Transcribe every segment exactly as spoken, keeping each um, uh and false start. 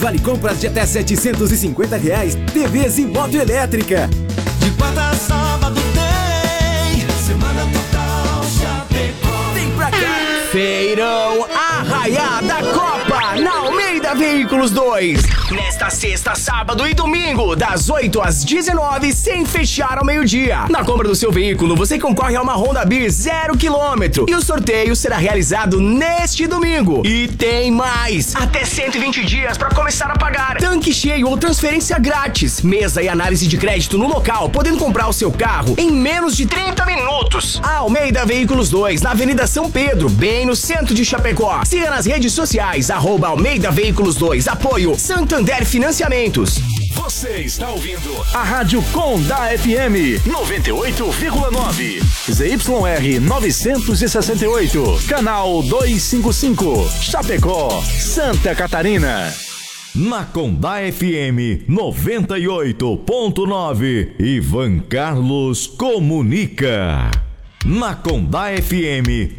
Vale compras de até setecentos e cinquenta reais, T Vs e moto elétrica. De quarta a sábado tem Semana Total Chapecó. Vem pra cá! Feirão Arraiá da Copa na Almeida Veículos dois. Nesta sexta, sábado e domingo, das oito às dezenove, sem fechar ao meio-dia. Na compra do seu veículo, você concorre a uma Honda Beat zero quilômetro. E o sorteio será realizado neste domingo. E tem mais! Até cento e vinte dias para começar a pagar. Tanque cheio ou transferência grátis. Mesa e análise de crédito no local, podendo comprar o seu carro em menos de trinta minutos. A Almeida Veículos dois, na Avenida São Pedro, bem no centro de Chapecó. Siga nas redes sociais, arroba Almeida Veículos dois. Apoio Santander Financiamentos. Você está ouvindo a Rádio Condá F M noventa e oito vírgula nove. Z Y R novecentos e sessenta e oito. Canal duzentos e cinquenta e cinco. Chapecó, Santa Catarina. Na Condá F M noventa e oito ponto nove, Ivan Carlos comunica. Na Condá F M.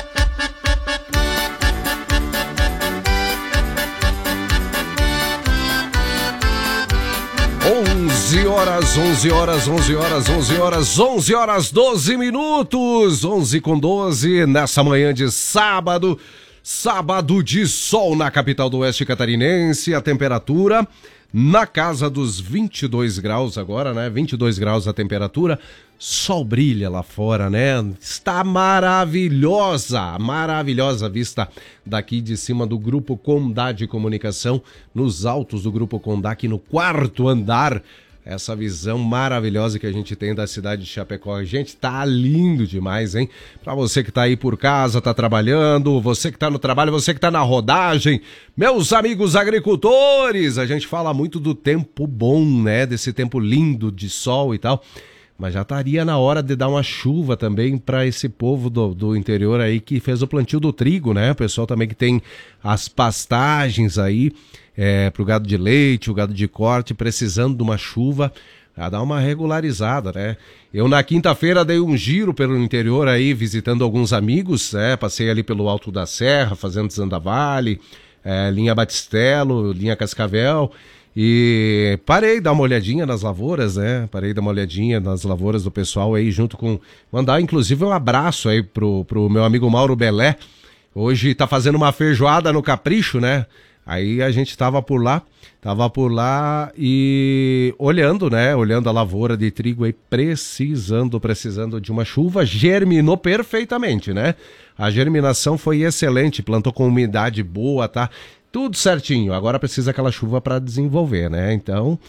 onze horas, onze horas, onze horas, onze horas, onze horas, doze minutos, onze com doze, nessa manhã de sábado, sábado de sol na capital do oeste catarinense, a temperatura na casa dos vinte e dois graus agora, né, vinte e dois graus a temperatura, sol brilha lá fora, né, está maravilhosa, maravilhosa a vista daqui de cima do Grupo Condá de Comunicação, nos altos do Grupo Condá, aqui no quarto andar. Essa visão maravilhosa que a gente tem da cidade de Chapecó. Gente, tá lindo demais, hein? Pra você que tá aí por casa, tá trabalhando, você que tá no trabalho, você que tá na rodagem, meus amigos agricultores, a gente fala muito do tempo bom, né? Desse tempo lindo de sol e tal, mas já estaria na hora de dar uma chuva também para esse povo do, do interior aí que fez o plantio do trigo, né? O pessoal também que tem as pastagens aí, É, pro gado de leite, o gado de corte, precisando de uma chuva, a dar uma regularizada, né? Eu na quinta-feira dei um giro pelo interior aí, visitando alguns amigos, né? Passei ali pelo Alto da Serra, fazendo Zandavale, é, linha Batistelo, linha Cascavel, e parei dar uma olhadinha nas lavouras, né? Parei dar uma olhadinha nas lavouras do pessoal aí, junto com... Mandar, inclusive, um abraço aí pro, pro meu amigo Mauro Belé. Hoje tá fazendo uma feijoada no Capricho, né? Aí a gente tava por lá, tava por lá e olhando, né? Olhando a lavoura de trigo aí, precisando, precisando de uma chuva. Germinou perfeitamente, né? A germinação foi excelente, plantou com umidade boa, tá? Tudo certinho. Agora precisa aquela chuva para desenvolver, né? Então,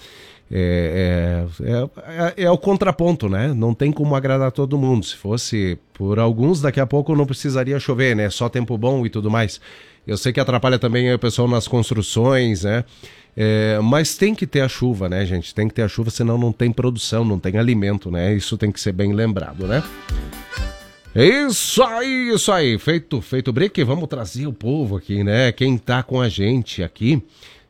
é, é, é, é o contraponto, né? Não tem como agradar todo mundo. Se fosse por alguns, daqui a pouco não precisaria chover, né? Só tempo bom e tudo mais. Eu sei que atrapalha também o pessoal nas construções, né? É, mas tem que ter a chuva, né, gente? Tem que ter a chuva, senão não tem produção, não tem alimento, né? Isso tem que ser bem lembrado, né? Isso aí, isso aí. Feito, feito break, vamos trazer o povo aqui, né? Quem tá com a gente aqui,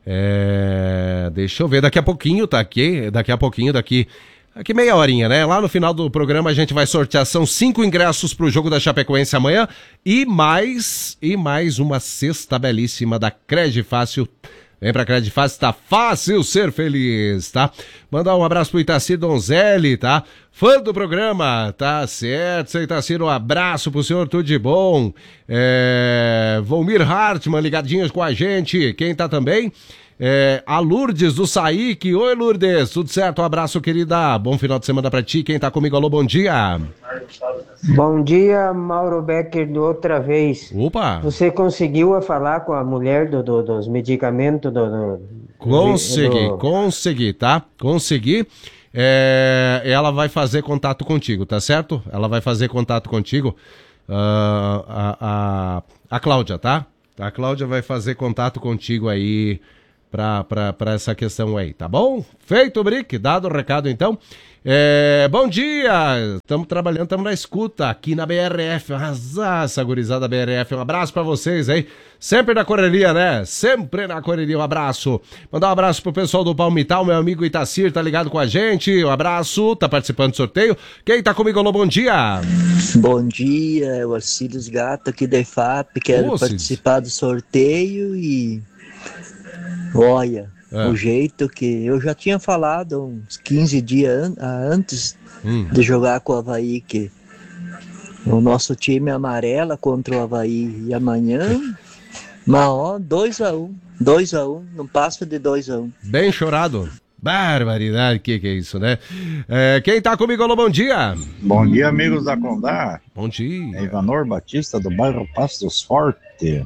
é... deixa eu ver, daqui a pouquinho tá aqui, daqui a pouquinho, daqui... Aqui meia horinha, né? Lá no final do programa a gente vai sortear, são cinco ingressos pro jogo da Chapecoense amanhã e mais, e mais uma cesta belíssima da Cred Fácil. Vem pra Cred Fácil, tá fácil ser feliz, tá? Mandar um abraço pro Itaci Donzelli, tá? Fã do programa, tá certo, seu Itaci, um abraço pro senhor, tudo de bom. É... Volmir Hartmann, ligadinhos com a gente, quem tá também? É, a Lourdes do Saíque. Oi, Lourdes, tudo certo? Um abraço, querida. Bom final de semana pra ti. Quem tá comigo? Alô, bom dia. Bom dia, Mauro Becker, do outra vez. Opa! Você conseguiu falar com a mulher do, do, dos medicamentos? Do, do, consegui, do... consegui, tá? Consegui. É, ela vai fazer contato contigo, tá certo? Ela vai fazer contato contigo. Uh, a, a, a Cláudia, tá? A Cláudia vai fazer contato contigo aí Pra, pra, pra essa questão aí, tá bom? Feito o brick, dado o recado então. É, bom dia, estamos trabalhando, estamos na escuta aqui na B R F, arrasar essa gurizada da B R F, um abraço pra vocês aí, sempre na correria, né? Sempre na correria, um abraço. Mandar um abraço pro pessoal do Palmital, meu amigo Itacir, tá ligado com a gente, um abraço, tá participando do sorteio. Quem tá comigo, alô, bom dia. Bom dia, é o Arcílios Gato aqui da I F A P, quero Ô, participar do sorteio e... Olha, É. o jeito que eu já tinha falado uns quinze dias an- antes Hum. de jogar com o Avaí, que o nosso time é amarela contra o Avaí e amanhã, mas ó, dois a um, dois a um, não passa de dois a um. Bem chorado. Barbaridade, que que é isso, né? É, quem tá comigo, alô, bom dia. Bom dia, amigos da Condá. Bom dia. É Ivanor Batista, do bairro Pastos Forte.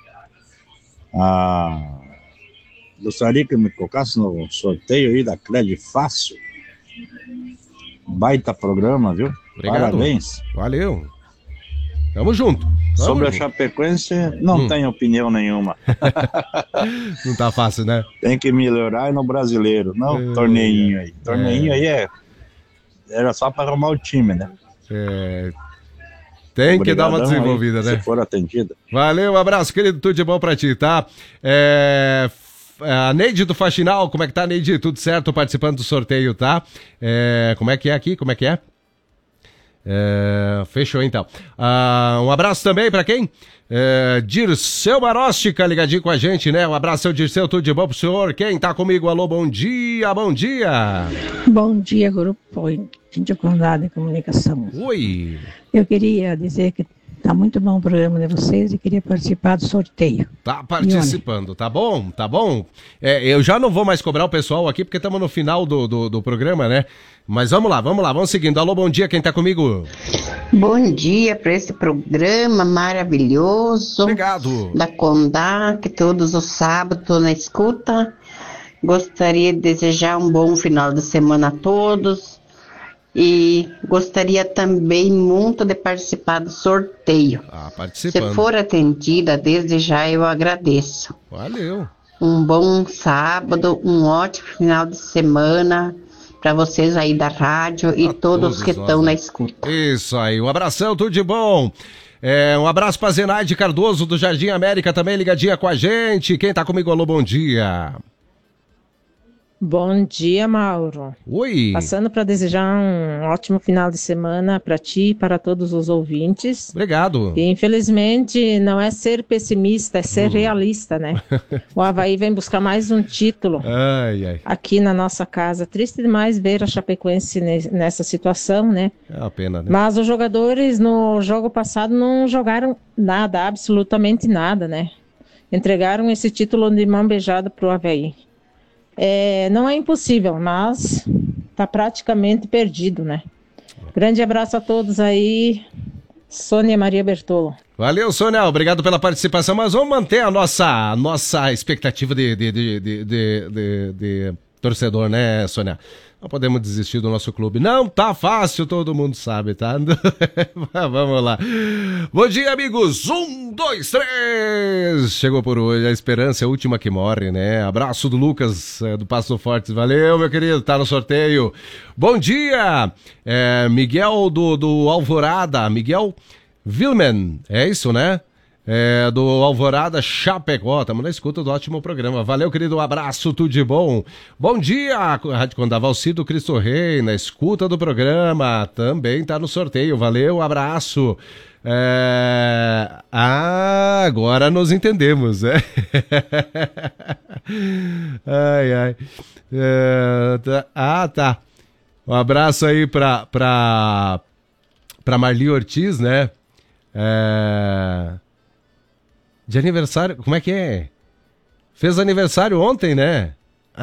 Ah, gostaria que me colocasse no sorteio aí da Cred Fácil. Baita programa, viu? Obrigado. Parabéns. Valeu. Tamo junto. Tamo Sobre junto. a Chapecoense, não Hum. tenho opinião nenhuma. Não tá fácil, né? Tem que melhorar no brasileiro, não É, torneinho aí. Torneinho é. aí é... Era só para arrumar o time, né? É, tem que dar uma Obrigadão desenvolvida, aí, né? Se for atendido. Valeu, um abraço, querido, tudo de bom pra ti, tá? É, f- a Neide do Faxinal, como é que tá, Neide? Tudo certo, participando do sorteio, tá? É, como é que é aqui, como é que é? É, fechou então. Ah, um abraço também pra quem? É, Dirceu Marostica, ligadinho com a gente, né? Um abraço, seu Dirceu, tudo de bom pro senhor. Quem tá comigo? Alô, bom dia, bom dia. Bom dia, Grupo Índio Condado de Comunicação. Oi. Eu queria dizer que tá muito bom o programa de vocês e queria participar do sorteio. Tá participando, tá bom? Tá bom? É, eu já não vou mais cobrar o pessoal aqui, porque estamos no final do, do, do programa, né? Mas vamos lá, vamos lá, vamos seguindo. Alô, bom dia, quem tá comigo? Bom dia para esse programa maravilhoso. Obrigado. Da Condá, que todos os sábados estou na escuta. Gostaria de desejar um bom final de semana a todos. E gostaria também muito de participar do sorteio. Ah, Se participando. for atendida, desde já eu agradeço. Valeu. Um bom sábado, um ótimo final de semana para vocês aí da rádio e todos, todos que nós, estão né? na escuta. Isso aí, um abração, tudo de bom. É, um abraço pra Zenaide Cardoso do Jardim América, também ligadinha com a gente. Quem tá comigo, alô, bom dia. Bom dia, Mauro. Oi. Passando para desejar um ótimo final de semana para ti e para todos os ouvintes. Obrigado. E infelizmente não é ser pessimista, é ser hum. realista, né? O Avaí vem buscar mais um título ai, ai. aqui na nossa casa. Triste demais ver a Chapecoense nessa situação, né? É uma pena, né? Mas os jogadores no jogo passado não jogaram nada, absolutamente nada, né? Entregaram esse título de mão beijada para o Avaí. É, não é impossível, mas tá praticamente perdido, né? Grande abraço a todos aí, Sônia Maria Bertolo. Valeu, Sônia, obrigado pela participação, mas vamos manter a nossa, a nossa expectativa de, de, de, de, de, de, de torcedor, né, Sônia? Não podemos desistir do nosso clube. Não tá fácil, todo mundo sabe, tá? Vamos lá. Bom dia, amigos. Um, dois, três. Chegou por hoje. A esperança é a última que morre, né? Abraço do Lucas, é, do Passo Forte. Valeu, meu querido. Tá no sorteio. Bom dia. É, Miguel do, do Alvorada. Miguel Vilman. É isso, né? É, do Alvorada Chapecó, estamos na escuta do ótimo programa. Valeu, querido, um abraço, tudo de bom. Bom dia, Rádio Condaval Cido Cristo Rei, na escuta do programa, também tá no sorteio. Valeu, um abraço. É... Ah, agora nos entendemos, né? Ai, ai. É... Tá... Ah, tá. Um abraço aí pra, pra, pra Marli Ortiz, né? É... De aniversário, como é que é? Fez aniversário ontem, né?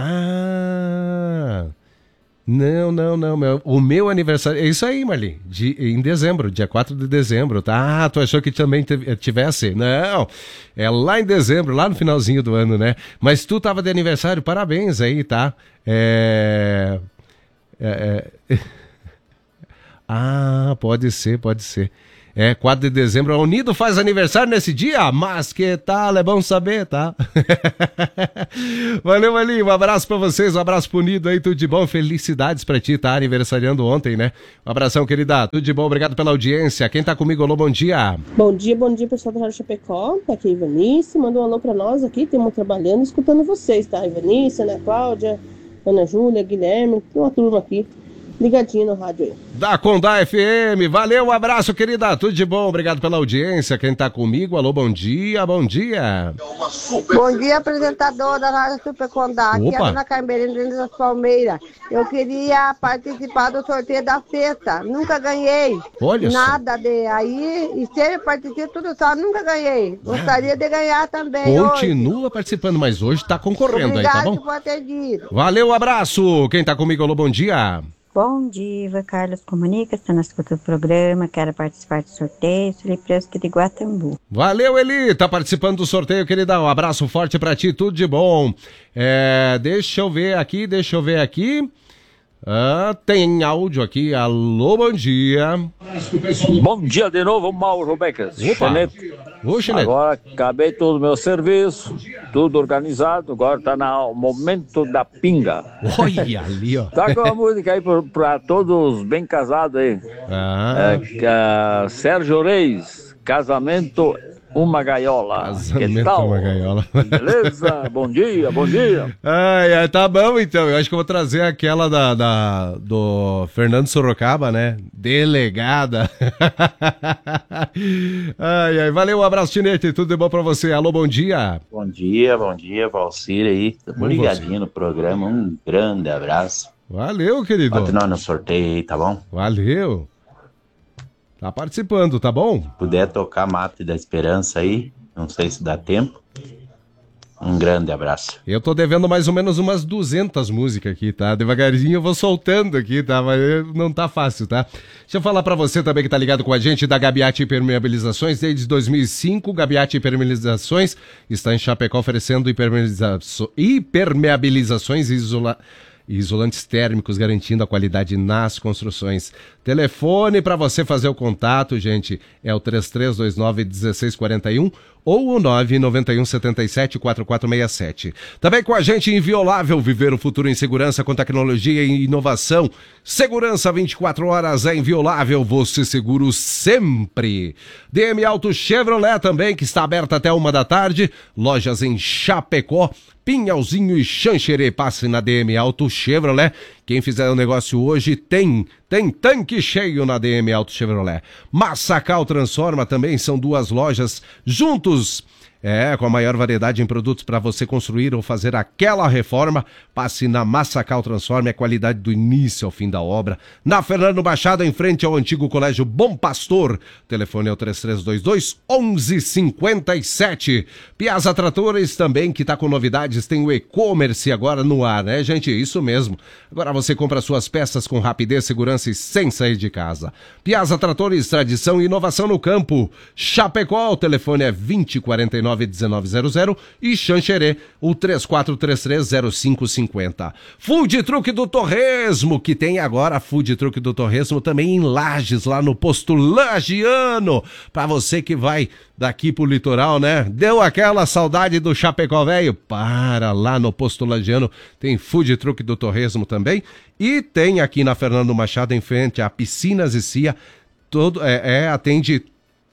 Ah, não, não, não, meu, o meu aniversário, é isso aí, Marli, de, em dezembro, dia quatro de dezembro, tá? Ah, tu achou que também tivesse? Não, é lá em dezembro, lá no finalzinho do ano, né? Mas tu tava de aniversário, parabéns aí, tá? É... é, é... Ah, pode ser, pode ser. É, quatro de dezembro, a Unido faz aniversário nesse dia, mas que tal, é bom saber, tá? Valeu, Malinho, um abraço pra vocês, um abraço pro Unido aí, tudo de bom, felicidades pra ti, tá aniversariando ontem, né? Um abração, querida, tudo de bom, obrigado pela audiência. Quem tá comigo, alô, bom dia. Bom dia, bom dia, pessoal da Rádio Chapecó, tá aqui a Ivanice, mandou um alô pra nós aqui, estamos trabalhando, escutando vocês, tá? Ivanice, Ana Cláudia, Ana Júlia, Guilherme, tem uma turma aqui. ligadinho no rádio aí. Da Condá F M, valeu, um abraço, querida, tudo de bom, obrigado pela audiência, quem tá comigo, alô, bom dia, bom dia. Bom dia, apresentador da Rádio Super Condá, aqui é a Dona Carmelina das Palmeiras. Eu queria participar do sorteio da sexta, nunca ganhei. Olha nada só. De aí, e sempre participo tudo só, nunca ganhei. Gostaria de ganhar também. Continua hoje. participando, mas hoje tá concorrendo. Obrigado aí, tá bom? Por atendido. Valeu, um abraço, quem tá comigo, alô, bom dia. Bom dia, Ivan Carlos Comunica, estou na escuta do programa, quero participar do sorteio, Eli Presque de Guatambu. Valeu, Eli, tá participando do sorteio, querida, um abraço forte pra ti, tudo de bom. É, deixa eu ver aqui, deixa eu ver aqui. Ah, tem áudio aqui, alô, bom dia. Bom dia de novo, Mauro Becas. Opa, Ô, Chinete. Agora acabei todo o meu serviço, tudo organizado, agora tá no momento da pinga. Olha ali, ó. Tá com a música aí pra, pra todos bem casados aí. Ah. É, é, Sérgio Reis, Casamento Uma Gaiola. Casamento Uma Gaiola. Beleza? Bom dia, bom dia. Ai, ai, tá bom então. Eu acho que eu vou trazer aquela da, da do Fernando Sorocaba, né? Delegada. Ai, ai, valeu, um abraço, Tinete. Tudo de bom pra você. Alô, bom dia. Bom dia, bom dia, Valcir aí. Tamo ligadinho no programa. Um grande abraço. Valeu, querido. Bota nós no sorteio aí, tá bom? Valeu. Tá participando, tá bom? Puder tocar Mate da Esperança aí, não sei se dá tempo. Um grande abraço. Eu tô devendo mais ou menos umas duzentas músicas aqui, tá? Devagarinho eu vou soltando aqui, tá? Mas não tá fácil, tá? Deixa eu falar pra você também que tá ligado com a gente da Gabiati Impermeabilizações. Desde dois mil e cinco, Gabiati Impermeabilizações está em Chapecó oferecendo hipermeabiliza... hipermeabilizações e isola... isolantes térmicos, garantindo a qualidade nas construções. Telefone para você fazer o contato, gente, é o três três dois nove um seis quatro um ou o nove nove um sete sete quatro quatro seis sete. Também com a gente, Inviolável, viver o futuro em segurança com tecnologia e inovação. Segurança vinte e quatro horas é Inviolável, você seguro sempre. D M Auto Chevrolet também, que está aberta até uma da tarde. Lojas em Chapecó, Pinhalzinho e Xanxerê. Passe na D M Auto Chevrolet. Quem fizer o negócio hoje tem, tem tanque cheio na D M Auto Chevrolet. Massacal Transforma também, são duas lojas juntos. É, com a maior variedade em produtos para você construir ou fazer aquela reforma. Passe na Massacal Transforma, é qualidade do início ao fim da obra. Na Fernando Machado, em frente ao antigo Colégio Bom Pastor. Telefone é o três três dois dois, onze cinquenta e sete. Piazza Tratores também, que está com novidades, tem o e-commerce agora no ar, né, gente? Isso mesmo. Agora você compra suas peças com rapidez, segurança e sem sair de casa. Piazza Tratores, tradição e inovação no campo. Chapecó, o telefone é vinte quarenta e nove dezenove zero zero e Xanxerê, o três quatro três três zero cinco cinco zero. Food Truck do Torresmo, que tem agora Food Truck do Torresmo também em Lages, lá no posto Lagiano, para você que vai daqui pro litoral, né? Deu aquela saudade do Chapecó velho? Para lá no posto Lagiano, tem Food Truck do Torresmo também, e tem aqui na Fernando Machado, em frente a Piscinas e Cia, todo, é, é atende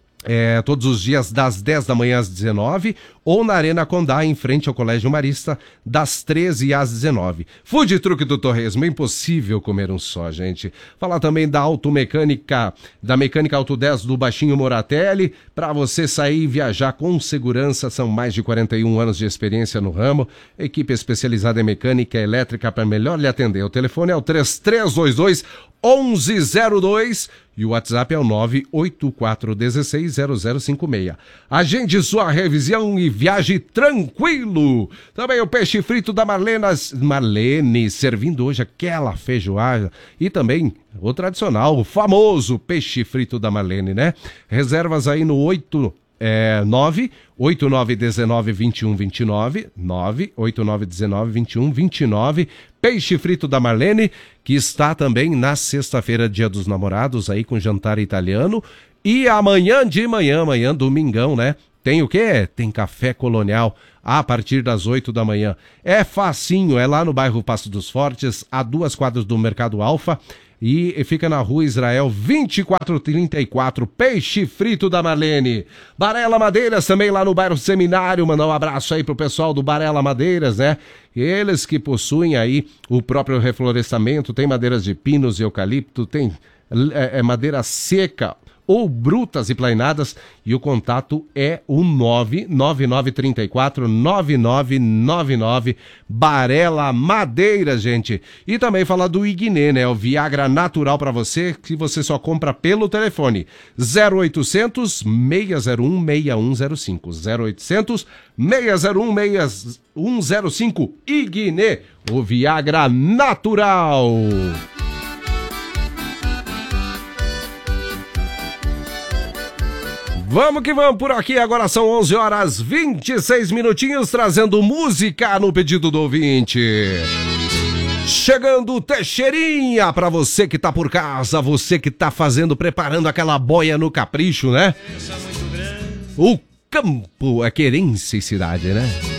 É, todos os dias das dez da manhã às dezenove, ou na Arena Condá, em frente ao Colégio Marista, das treze às dezenove. Food Truck do Torresmo, é impossível comer um só, gente. Falar também da Automecânica, da Mecânica Auto dez do Baixinho Moratelli, para você sair e viajar com segurança. São mais de quarenta e um anos de experiência no ramo, equipe especializada em mecânica elétrica para melhor lhe atender. O telefone é o três três dois dois, onze zero dois e o WhatsApp é o nove oito quatro um seis zero zero cinco seis. Agende sua revisão e viaje tranquilo. Também o peixe frito da Marlenas, Marlene, servindo hoje aquela feijoada e também o tradicional, o famoso peixe frito da Marlene, né? Reservas aí no oito É, nove oito nove um nove dois um dois nove, nove oito nove um nove dois um dois nove, Peixe Frito da Marlene, que está também na sexta-feira, dia dos namorados, aí com jantar italiano, e amanhã de manhã, amanhã, domingão, né? Tem o quê? Tem café colonial a partir das oito da manhã. É facinho, é lá no bairro Passo dos Fortes, a duas quadras do Mercado Alfa. e fica na Rua Israel vinte e quatro trinta e quatro, Peixe Frito da Marlene. Barela Madeiras também lá no bairro Seminário, mandar um abraço aí pro pessoal do Barela Madeiras, né? Eles que possuem aí o próprio reflorestamento, tem madeiras de pinos e eucalipto, tem é, é, madeira seca ou brutas e plainadas, e o contato é o nove nove nove três quatro nove nove nove nove, Barela Madeira, gente. E também falar do Ignê, né? O Viagra natural para você, que você só compra pelo telefone zero oitocentos, seis zero um, seis um zero cinco, zero oitocentos, seis zero um, seis um zero cinco, Ignê, o Viagra natural. Vamos que vamos por aqui, agora são onze horas e vinte e seis minutinhos, trazendo música no pedido do ouvinte. Chegando Teixeirinha, pra você que tá por casa, você que tá fazendo, preparando aquela boia no capricho, né? O campo é querência e cidade, né?